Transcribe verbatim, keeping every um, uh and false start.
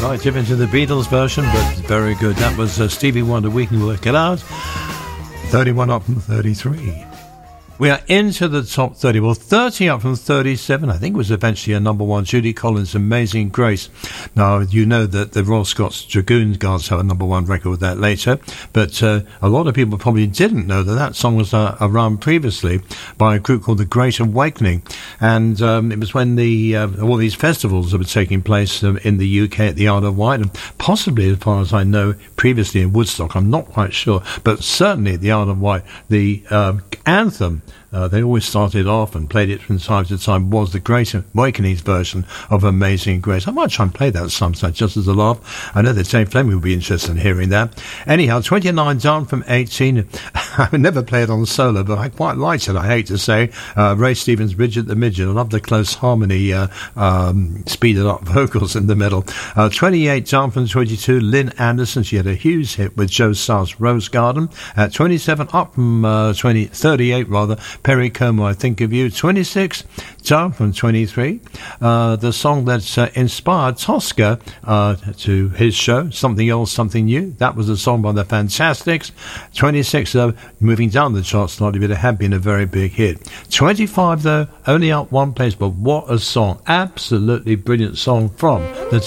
Quite different to the Beatles version, but very good. That was uh, Stevie Wonder, We Can Work It Out. thirty-one up from thirty-three. We are into the top thirty. Well, thirty up from thirty-seven, I think, was eventually a number one. Judy Collins' Amazing Grace. Now, you know that the Royal Scots Dragoon Guards have a number one record with that later, but uh, a lot of people probably didn't know that that song was uh, around previously by a group called The Great Awakening. And um, it was when the uh, all these festivals that were taking place um, in the U K at the Isle of Wight, and possibly, as far as I know, previously in Woodstock. I'm not quite sure, but certainly at the Isle of Wight, the uh, anthem, Uh, they always started off and played it from time to time, was the Great Awakening's version of Amazing Grace. I might try and play that sometime just as a laugh. I know that Dave Fleming would be interested in hearing that. Anyhow, twenty-nine down from eighteen. I would never play it on solo, but I quite liked it, I hate to say. Uh, Ray Stevens, Bridget the Midget. I love the close harmony, uh, um, speeded up vocals in the middle. Uh, twenty-eight down from twenty-two. Lynn Anderson, she had a huge hit with Joe Starr's Rose Garden. At twenty-seven, up from uh, twenty, thirty-eight rather. Perry Como, I Think of You. twenty-six, down from twenty-three. Uh, the song that uh, inspired Tosca uh, to his show, Something Old, Something New. That was a song by the Fantastics. twenty-six, though, moving down the charts slightly, but it had been a very big hit. twenty-five, though, only up one place, but what a song. Absolutely brilliant song from the